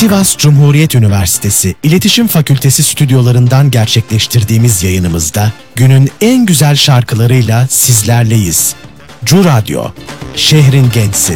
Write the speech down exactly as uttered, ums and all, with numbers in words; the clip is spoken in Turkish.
Sivas Cumhuriyet Üniversitesi İletişim Fakültesi stüdyolarından gerçekleştirdiğimiz yayınımızda günün en güzel şarkılarıyla sizlerleyiz. Cu Radyo, şehrin gençsi.